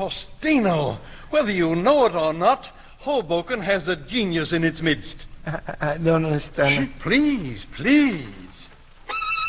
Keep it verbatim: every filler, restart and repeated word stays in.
Faustino, whether you know it or not, Hoboken has a genius in its midst. I, I don't understand. Shh, please, please.